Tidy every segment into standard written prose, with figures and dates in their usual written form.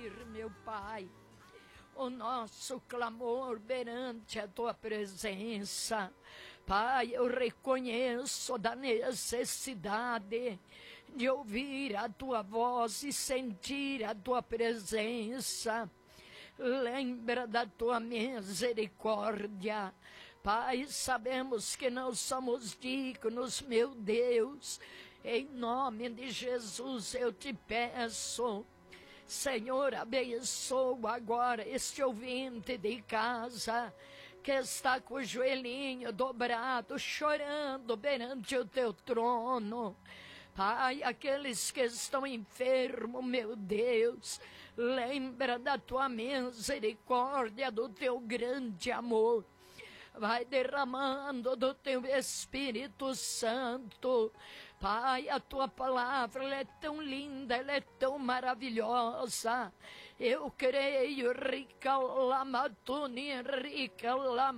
ouvir, meu Pai, o nosso clamor perante a Tua presença. Pai, eu reconheço da necessidade de ouvir a Tua voz e sentir a Tua presença. Lembra da Tua misericórdia. Pai, sabemos que não somos dignos, meu Deus. Em nome de Jesus eu te peço, Senhor, abençoa agora este ouvinte de casa que está com o joelhinho dobrado, chorando perante o Teu trono. Pai, aqueles que estão enfermos, meu Deus, lembra da Tua misericórdia, do Teu grande amor. Vai derramando do Teu Espírito Santo. Pai, a Tua palavra ela é tão linda, ela é tão maravilhosa. Eu creio, rica lamatuni, rica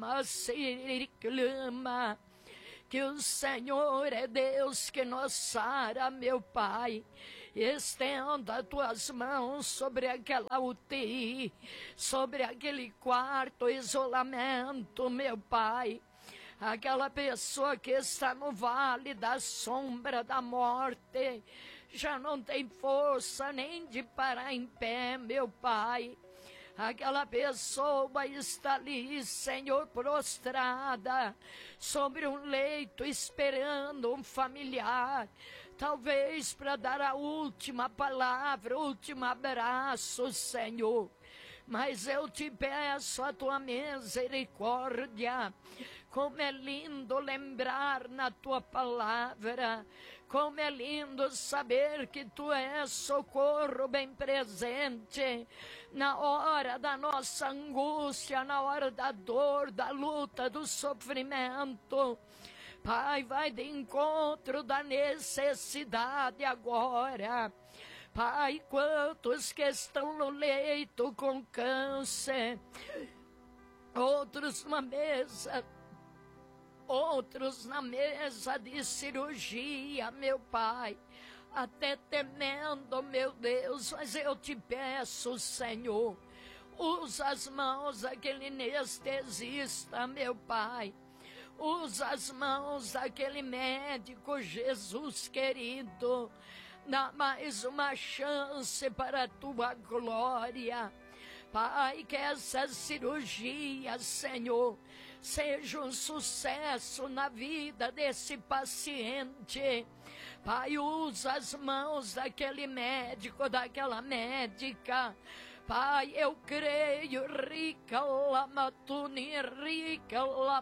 lamasiriclama, que o Senhor é Deus que nos sara, meu Pai. Estenda as Tuas mãos sobre aquela UTI, sobre aquele quarto isolamento, meu Pai. Aquela pessoa que está no vale da sombra da morte, já não tem força nem de parar em pé, meu Pai. Aquela pessoa está ali, Senhor, prostrada sobre um leito, esperando um familiar, talvez para dar a última palavra, o último abraço, Senhor. Mas eu te peço a Tua misericórdia. Como é lindo lembrar na Tua palavra, como é lindo saber que Tu és socorro bem presente na hora da nossa angústia, na hora da dor, da luta, do sofrimento. Pai, vai de encontro da necessidade agora. Pai, quantos que estão no leito com câncer, outros na mesa de cirurgia, meu Pai, até temendo, meu Deus, mas eu te peço, Senhor, usa as mãos daquele anestesista, meu Pai. Usa as mãos daquele médico, Jesus querido. Dá mais uma chance para a Tua glória. Pai, que essa cirurgia, Senhor, seja um sucesso na vida desse paciente. Pai, usa as mãos daquele médico, daquela médica. Pai, eu creio, rica lamatuni, rica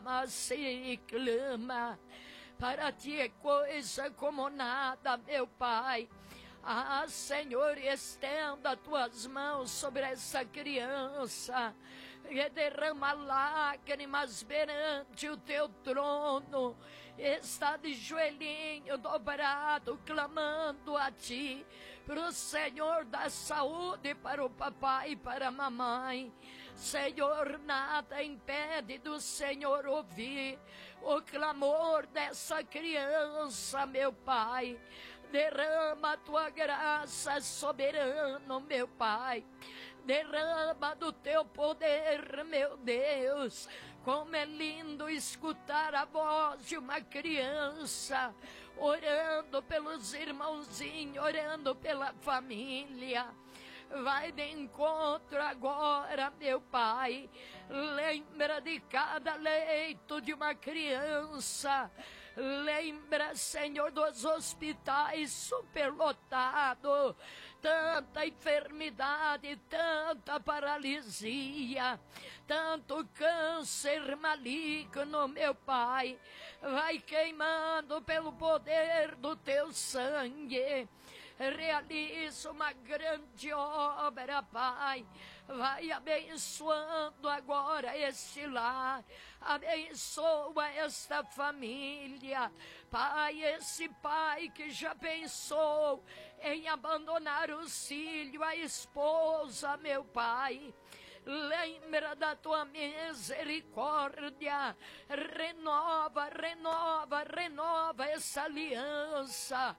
lamasiclama. Para Ti é coisa como nada, meu Pai. Ah, Senhor, estenda Tuas mãos sobre essa criança e derrama lágrimas perante o Teu trono. Está de joelhinho dobrado, clamando a Ti, para o Senhor dar saúde para o papai e para a mamãe. Senhor, nada impede do Senhor ouvir o clamor dessa criança, meu Pai. Derrama a Tua graça, soberano, meu Pai. Derrama do Teu poder, meu Deus. Como é lindo escutar a voz de uma criança orando pelos irmãozinhos, orando pela família. Vai de encontro agora, meu Pai. Lembra de cada leito de uma criança. Lembra, Senhor, dos hospitais superlotados. Tanta enfermidade, tanta paralisia, tanto câncer maligno, meu Pai. Vai queimando pelo poder do Teu sangue. Realiza uma grande obra, Pai. Vai abençoando agora este lar. Abençoa esta família. Pai, esse pai que já pensou em abandonar os filhos, a esposa, meu Pai. Lembra da Tua misericórdia. Renova essa aliança.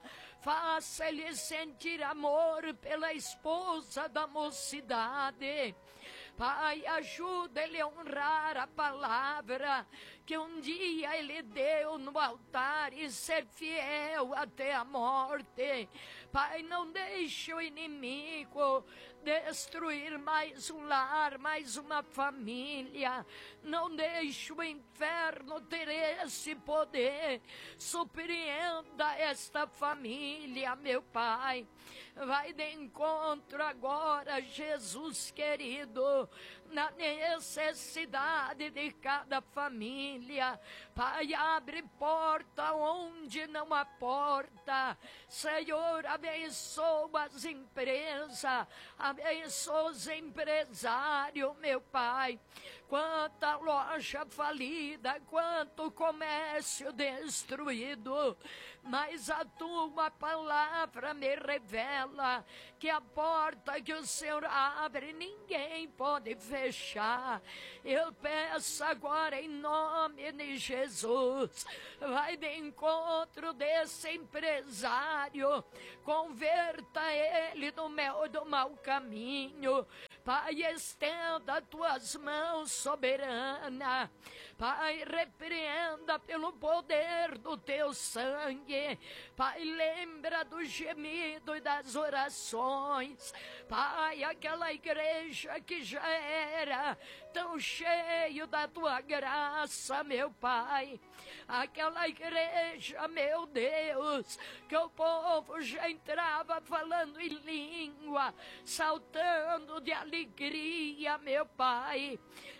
faça ele sentir amor pela esposa da mocidade. Pai, ajuda ele a honrar a palavra que um dia ele deu no altar e ser fiel até a morte. Pai, não deixe o inimigo destruir mais um lar, mais uma família. Não deixe o inferno ter esse poder. Surpreenda esta família, meu Pai. Vai de encontro agora, Jesus querido, na necessidade de cada família. Pai, abre porta onde não há porta. Senhor, abençoa as empresas, abençoa os empresários, meu Pai. Quanta loja falida, quanto comércio destruído, mas a tua palavra me revela que a porta que o Senhor abre, ninguém pode fechar. Eu peço agora em nome de Jesus, vai de encontro desse empresário, converta ele do mau caminho. Pai, estenda tuas mãos soberana. Pai, repreenda pelo poder do teu sangue. Pai, lembra do gemido e das orações. Pai, aquela igreja que já era tão cheio da tua graça, meu Pai. Aquela igreja, meu Deus, que o povo já entrava falando em língua, saltando de alegria, meu Pai.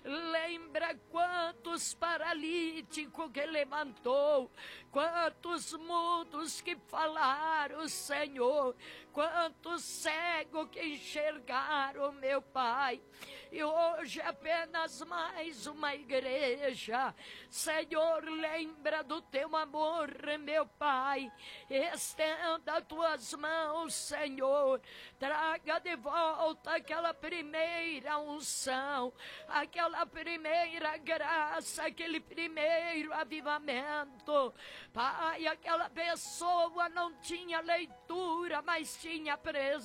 Lembra quantos paralíticos que levantou, quantos mudos que falaram, Senhor, quantos cegos que enxergaram, meu Pai. E hoje apenas mais uma igreja. Senhor, lembra do teu amor, meu Pai. Estenda tuas mãos, Senhor. Traga de volta aquela primeira unção, aquela primeira graça, aquele primeiro avivamento. Pai, aquela pessoa não tinha leitura, mas tinha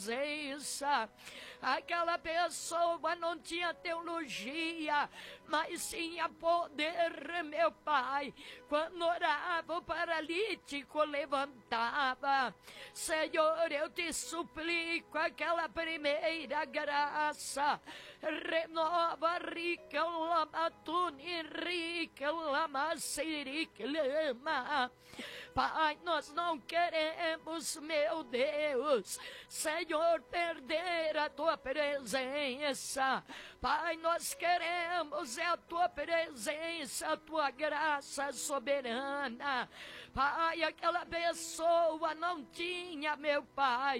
presença. Aquela pessoa não tinha teologia, mas tinha poder, meu Pai. Quando orava, o paralítico levantava. Senhor, eu te suplico aquela primeira graça. Renova, rica, lamatuni, rica, lamasiric, lama. Pai, nós não queremos, meu Deus, Senhor, perder a tua presença. Pai, nós queremos a tua presença, a tua graça soberana. Pai, aquela pessoa não tinha, meu Pai,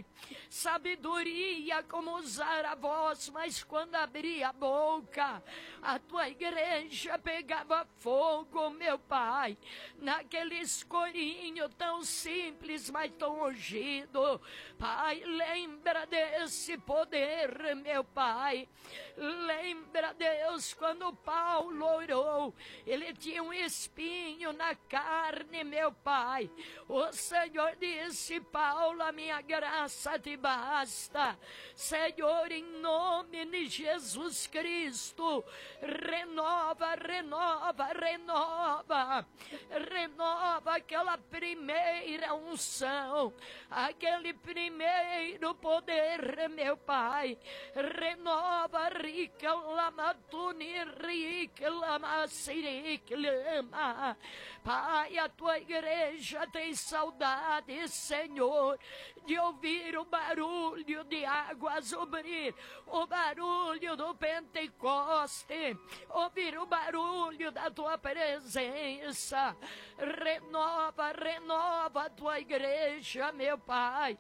sabedoria como usar a voz, mas quando abria a boca, a tua igreja pegava fogo, meu Pai, naquele escurinho tão simples, mas tão ungido. Pai, lembra desse poder, meu Pai. Lembra, Deus, quando Paulo orou, ele tinha um espinho na carne, meu Pai. O Senhor disse, Paulo, a minha graça te basta. Senhor, em nome de Jesus Cristo, renova, renova, renova. Renova aquela primeira unção, aquele primeiro poder, meu Pai. Renova, rica, lamatuni, rica, lamasiric, lama. Pai, a tua igreja tem saudade, Senhor, de ouvir o barulho de águas subir, o barulho do Pentecoste, ouvir o barulho da tua presença. Renova, renova a tua igreja, meu Pai.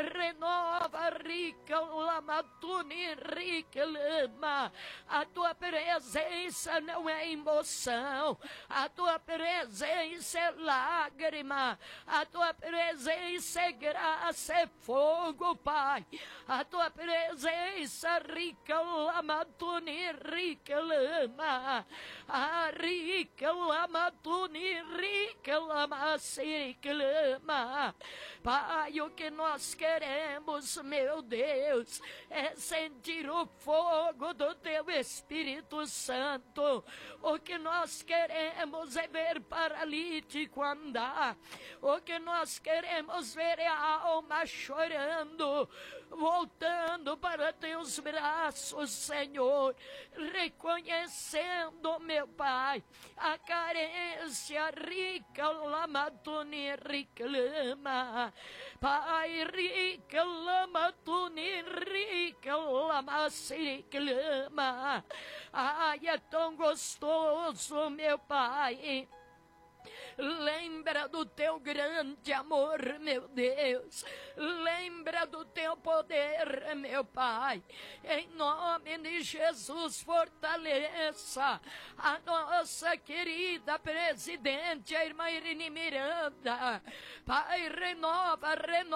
Renova, rica, lamatuni, rica, lama. A tua presença não é emoção, a tua presença é lágrima, a tua presença é graça, é fogo, Pai. A tua presença Essa rica lama tuni rica lama. A rica lama tuni rica lama rica lama. Pai, o que nós queremos, meu Deus, é sentir o fogo do Teu Espírito Santo. O que nós queremos é ver paralítico andar. O que nós queremos ver é a alma chorando, voltando para Teus braços, Senhor, reconhecendo, meu Pai, a carência rica, lamatuni rica lama. Pai, rica lama, tuni rica lama, rica lama. Ai, é tão gostoso, meu Pai. Lembra do Teu grande amor, meu Deus. Lembra do Teu poder, meu Pai. Em nome de Jesus, fortaleça a nossa querida presidente, a irmã Irene Miranda. Pai, renova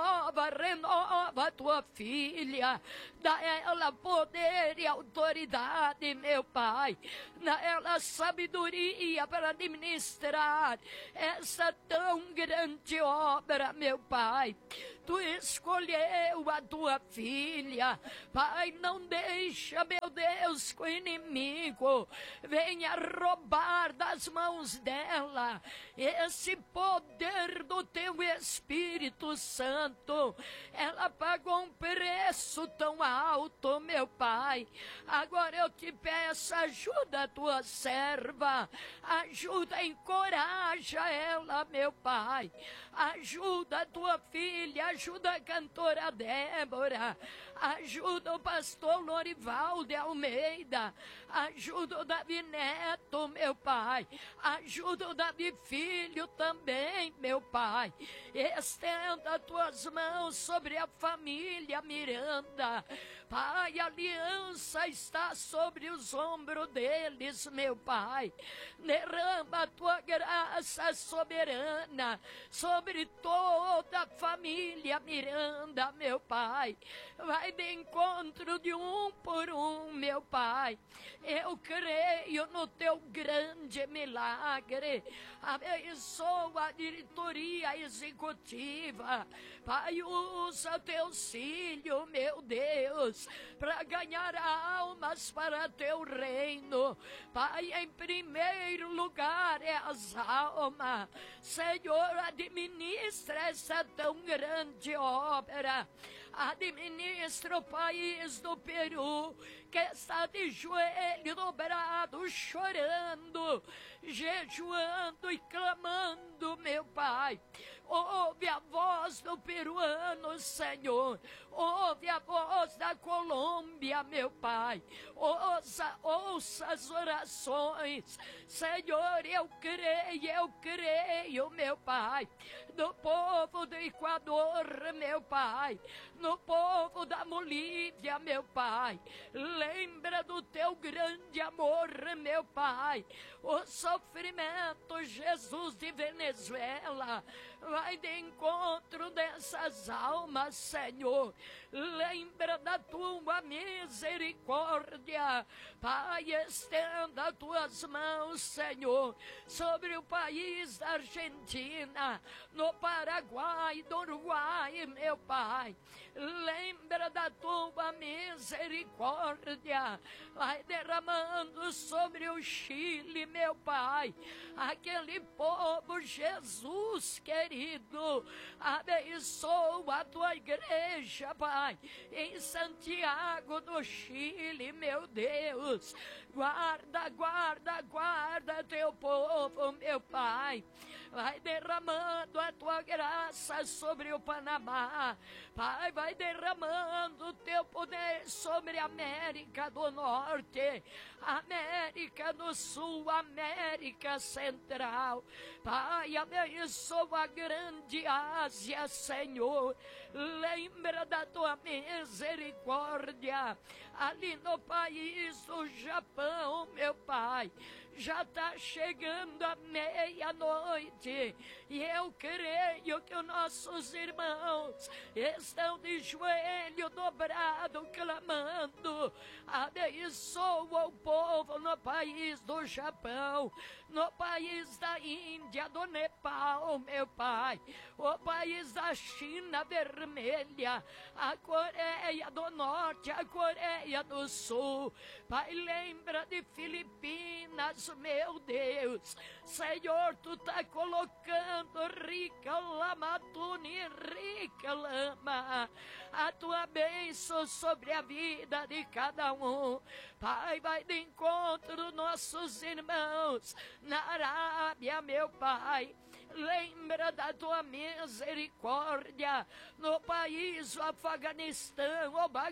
a Tua filha. Dá ela poder e autoridade, meu Pai. Dá ela sabedoria para administrar essa tão grande obra, meu Pai. Tu escolheu a Tua filha. Pai, não deixa, meu Deus, que o inimigo venha roubar das mãos dela esse poder do Teu Espírito Santo. Ela pagou um preço tão alto, meu Pai. Agora eu te peço, ajuda a Tua serva. Ajuda, encoraja ela, meu Pai. Ajuda a Tua filha, ajuda a cantora Débora, ajuda o pastor Lorival de Almeida, ajuda o Davi Neto, meu Pai, ajuda o Davi Filho também, meu Pai. Estenda Tuas mãos sobre a família Miranda. Pai, a aliança está sobre os ombros deles, meu Pai. Derrama a Tua graça soberana sobre toda a família Miranda, meu Pai. Vai de encontro de um por um, meu Pai. Eu creio no Teu grande milagre. Abençoa a diretoria executiva. Pai, usa Teus filhos, meu Deus, para ganhar almas para Teu reino. Pai, em primeiro lugar é as almas. Senhor, administra essa tão grande obra. Administra o país do Peru, que está de joelho dobrado, chorando, jejuando e clamando, meu Pai. Ouve a voz do peruano, Senhor. Ouve a voz da Colômbia, meu Pai. Ouça as orações. Senhor, eu creio, meu Pai, no povo do Equador, meu Pai, no povo da Bolívia, meu Pai. Lembra do Teu grande amor, meu Pai. O sofrimento, Jesus, de Venezuela. Vai de encontro dessas almas, Senhor. Lembra da Tua misericórdia. Pai, estenda Tuas mãos, Senhor, sobre o país da Argentina, no Paraguai, do Uruguai, meu Pai. Lembra da Tua misericórdia. Vai derramando sobre o Chile, meu Pai. Aquele povo, Jesus querido. Abençoa a Tua igreja, Pai, em Santiago do Chile, meu Deus. Guarda Teu povo, meu Pai. Vai derramando a Tua graça sobre o Panamá. Pai, vai derramando o Teu poder sobre a América do Norte, América do Sul, América Central. Pai, abençoa a grande Ásia, Senhor. Lembra da Tua misericórdia ali no país do Japão, meu Pai. já está chegando a meia-noite, e eu creio que os nossos irmãos estão de joelho dobrado, clamando. Abençoa o povo no país do Japão, no país da Índia, do Nepal, meu Pai, o país da China vermelha, a Coreia do Norte, a Coreia do Sul. Pai, lembra de Filipinas, meu Deus. Senhor, tu está colocando rica lama, rica lama, a tua bênção sobre a vida de cada um. Pai, vai de encontro nossos irmãos na Arábia, meu Pai. Lembra da tua misericórdia no país, o Afeganistão,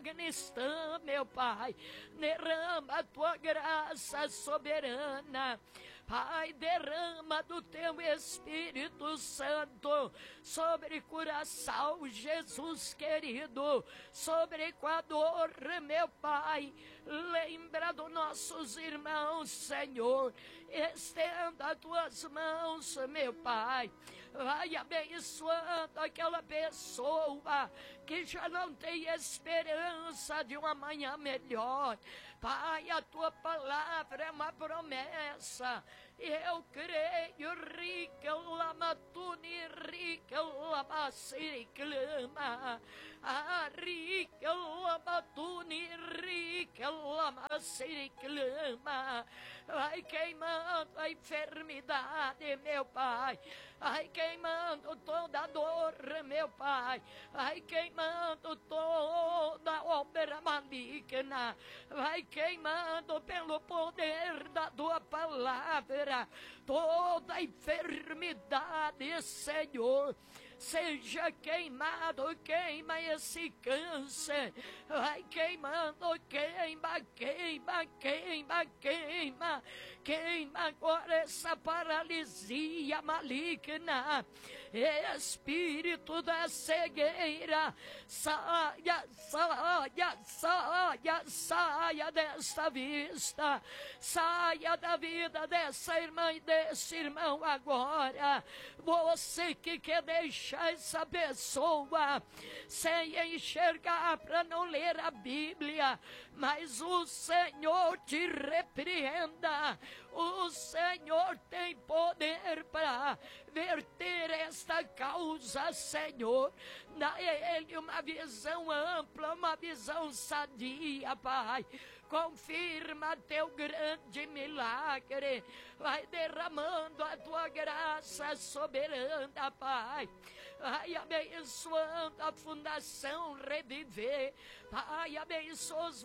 meu Pai. Derrama a tua graça soberana. Pai, derrama do teu Espírito Santo sobre Curaçao, Jesus querido, sobre Equador, meu Pai. Lembra dos nossos irmãos, Senhor. Estenda as tuas mãos, meu Pai. Vai abençoando aquela pessoa que já não tem esperança de um amanhã melhor. Pai, a tua palavra é uma promessa. Eu creio, rica lamatuni, rica lamaciriclama. A rica lamatuni, rica lamaciriclama. Vai queimando a enfermidade, meu Pai. Vai queimando toda dor, meu Pai. Vai queimando toda obra maligna. Vai queimando pelo poder da tua palavra toda enfermidade, Senhor. Seja queimado, queima esse câncer. Vai queimando, queima, queima, queima, queima. Queima agora essa paralisia maligna. Espírito da cegueira, saia, saia, saia, saia desta vista. Saia da vida dessa irmã e desse irmão agora. Você que quer deixar essa pessoa sem enxergar para não ler a Bíblia, mas o Senhor te repreenda. O Senhor tem poder para verter esta causa, Senhor. Dá a Ele uma visão ampla, uma visão sadia, Pai. Confirma teu grande milagre. Vai derramando a tua graça soberana, Pai. Vai abençoando a Fundação Reviver. Pai, abençoa os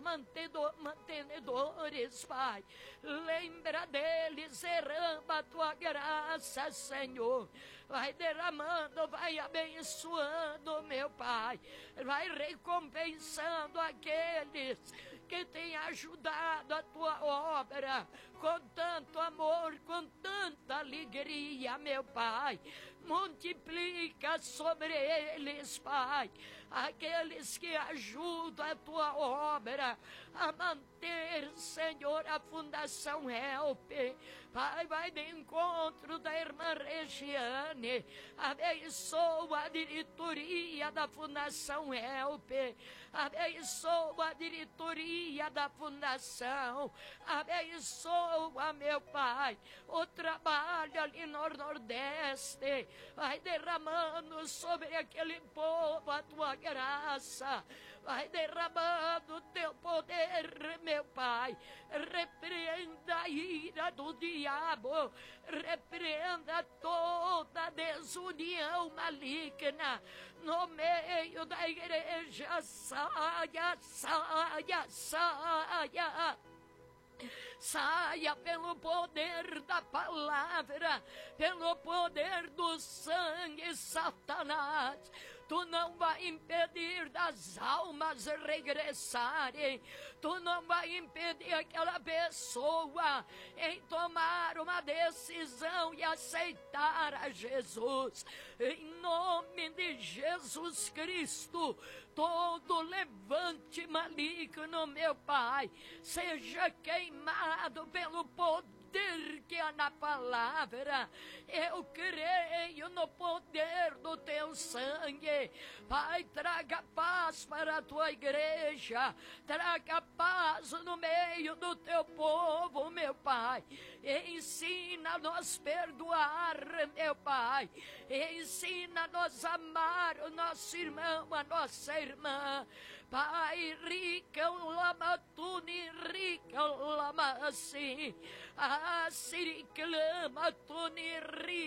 mantenedores, Pai. Lembra deles, derrama a tua graça, Senhor. Vai derramando, vai abençoando, meu Pai. Vai recompensando aqueles que têm ajudado a tua obra com tanto amor, com tanta alegria, meu Pai. Multiplica sobre eles, Pai, aqueles que ajudam a tua obra a manter, Senhor, a Fundação Help. Pai, vai de encontro da irmã Regiane. Abençoa a diretoria da Fundação Help. Abençoa a diretoria da Fundação. Abençoa, meu Pai, o trabalho ali no Nordeste. Vai derramando sobre aquele povo a tua graça. Vai derramando o teu poder, meu Pai. Repreenda a ira do diabo. Repreenda toda desunião maligna no meio da igreja. Saia, saia, saia. Saia pelo poder da palavra, pelo poder do sangue, Satanás. Tu não vai impedir das almas regressarem. Tu não vai impedir aquela pessoa em tomar uma decisão e aceitar a Jesus. Em nome de Jesus Cristo, todo levante maligno, meu Pai, seja queimado pelo poder poder que há na palavra. Eu creio no poder do teu sangue. Pai, traga paz para a tua igreja. Traga paz no meio do teu povo, meu Pai. Ensina-nos perdoar, meu Pai. Ensina-nos amar o nosso irmão, a nossa irmã. Pai, rica o lama tuni, rica o lama assim. Assim clama tuni,